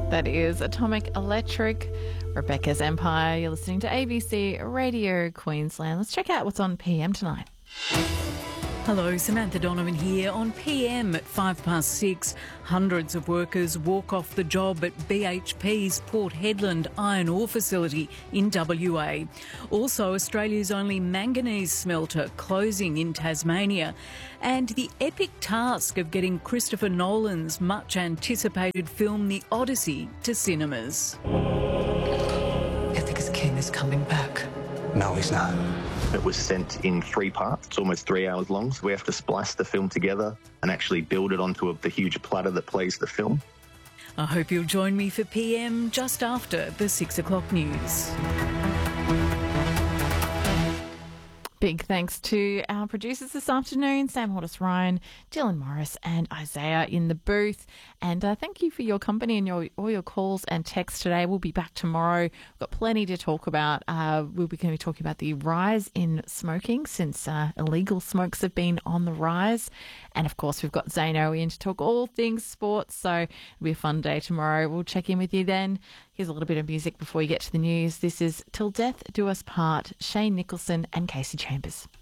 That is Atomic Electric, Rebecca's Empire. You're listening to ABC Radio Queensland. Let's check out what's on PM tonight. Hello, Samantha Donovan here. On PM at 6:05, hundreds of workers walk off the job at BHP's Port Hedland iron ore facility in WA. Also, Australia's only manganese smelter closing in Tasmania. And the epic task of getting Christopher Nolan's much anticipated film The Odyssey to cinemas. Ithaca's king is coming back. No, he's not. It was sent in 3 parts. It's almost 3 hours long, so we have to splice the film together and actually build it onto the huge platter that plays the film. I hope you'll join me for PM just after the 6 o'clock news. Big thanks to our producers this afternoon, Sam Hortis-Ryan, Dylan Morris and Isaiah in the booth. And thank you for your company and all your calls and texts today. We'll be back tomorrow. We've got plenty to talk about. We'll be going to be talking about the rise in smoking since illegal smokes have been on the rise. And, of course, we've got Zeno in to talk all things sports. So it'll be a fun day tomorrow. We'll check in with you then. Here's a little bit of music before you get to the news. This is Till Death Do Us Part, Shane Nicholson and Casey Chambers.